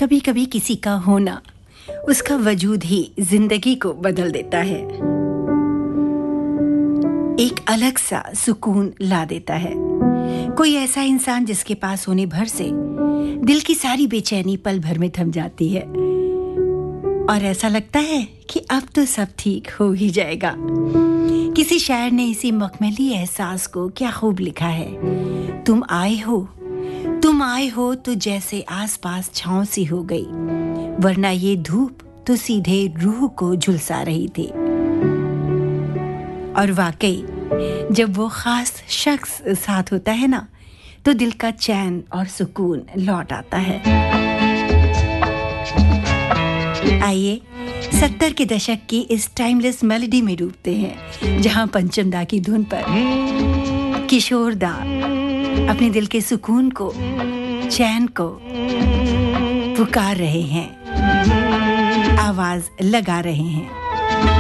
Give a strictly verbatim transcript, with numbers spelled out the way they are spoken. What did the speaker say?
कभी-कभी किसी का होना, उसका वजूद ही जिंदगी को बदल देता है, एक अलग सा सुकून ला देता है। कोई ऐसा इंसान जिसके पास होने भर से दिल की सारी बेचैनी पल भर में थम जाती है और ऐसा लगता है कि अब तो सब ठीक हो ही जाएगा। किसी शायर ने इसी मखमली एहसास को क्या खूब लिखा है। तुम आए हो तुम आए हो तो जैसे आसपास छांव सी हो गई, वरना ये धूप तो सीधे रूह को झुलसा रही थी। और वाकई जब वो खास शख्स साथ होता है ना, तो दिल का चैन और सुकून लौट आता है। आइए सत्तर के दशक की इस टाइमलेस मेलोडी में डूबते हैं, जहां पंचम दा की धुन पर किशोर दा अपने दिल के सुकून को, चैन को पुकार रहे हैं, आवाज लगा रहे हैं।